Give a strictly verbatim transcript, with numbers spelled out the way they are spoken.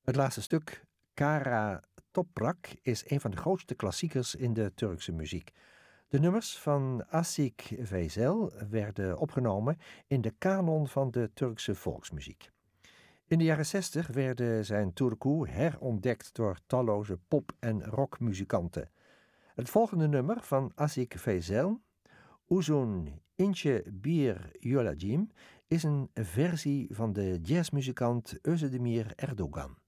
Het laatste stuk, Kara Toprak, is een van de grootste klassiekers in de Turkse muziek. De nummers van Asik Veysel werden opgenomen in de kanon van de Turkse volksmuziek. In de jaren zestig werden zijn Turku herontdekt door talloze pop- en rockmuzikanten. Het volgende nummer van Asik Veysel, Uzun İnce Bir Yolacım, is een versie van de jazzmuzikant Özdemir Erdogan.